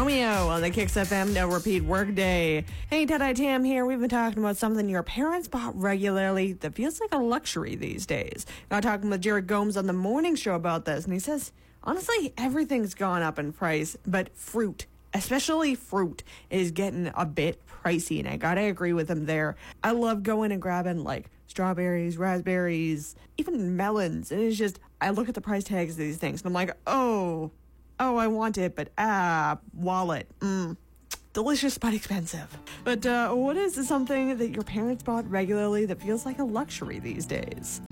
Romeo on the Kicks FM No Repeat Workday. Hey, Ted, Tam here. We've been talking about something your parents bought regularly that feels like a luxury these days. Got talking with Jared Gomes on the morning show about this, and he says, honestly, everything's gone up in price, but fruit, especially fruit, is getting a bit pricey, and I gotta agree with him there. I love going and grabbing, like, strawberries, raspberries, even melons, and it's just, I look at the price tags of these things, and I'm like, oh, I want it, but wallet, delicious but expensive. But what is something that your parents bought regularly that feels like a luxury these days?